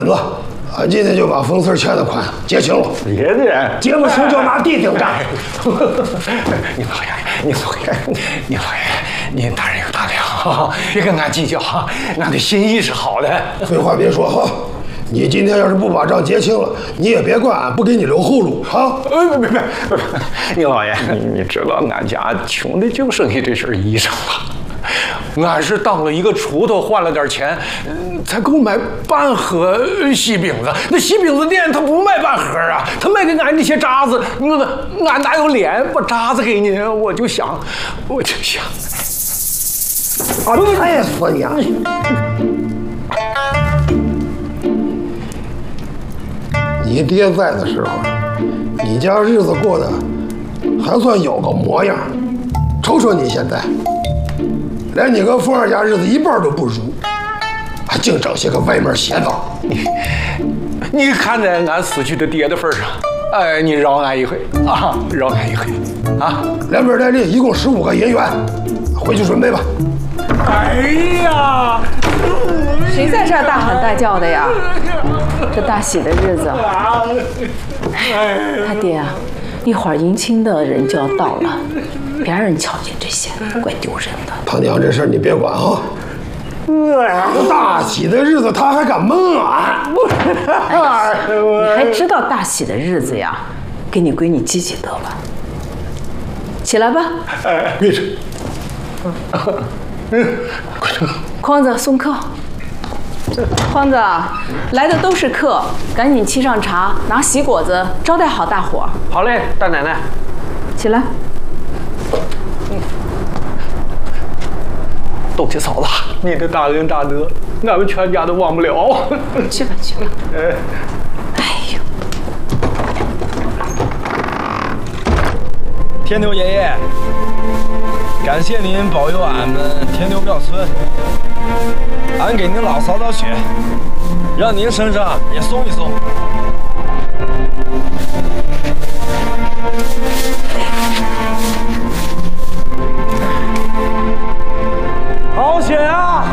得，俺今天就把冯四欠的款结清了。 别的， 结不清就拿地顶着。 你老爷，你老爷，您大人有大量，别跟俺计较，俺的心意是好的。 废话别说哈，你今天要是不把账结清了，你也别怪俺不给你留后路啊！ 别，你老爷，你知道俺家穷的就剩下这身衣裳了。俺是当了一个锄头，换了点钱，才够买半盒西饼子。那西饼子店他不卖半盒啊，他卖给俺这些渣子。俺哪有脸把渣子给你？我就想， 啊，太死你啊！你爹在的时候，你家日子过得还算有个模样。瞅瞅你现在。连你跟凤儿家日子一半都不如，还净整些个歪门邪道。 你看在俺死去的爹的份上，哎，你饶俺一回啊，饶俺一回啊！ 连本带利一共15个银元，回去准备吧。 哎呀， 谁在这儿大喊大叫的呀？这大喜的日子，他爹啊，一会儿迎亲的人就要到了。别让人瞧见这些，怪丢人的。 他娘这事儿你别管啊！这大喜的日子他还敢蒙俺？ 你还知道大喜的日子呀？给你闺女积积德吧。起来吧。 别吃。 筐子送客。筐子，来的都是客，赶紧沏上茶，拿喜果子招待好大伙儿。 好嘞，大奶奶。 起来。 豆姐嫂子，你的大恩大德，俺们全家都忘不了。 去吧。哎呦， 天牛爷爷，感谢您保佑俺们天牛庙村，俺给您老扫扫雪，让您身上也松一松。好雪啊！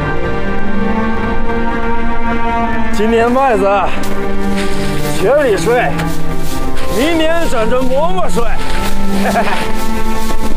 今年麦子雪里睡，明年整着馍馍睡。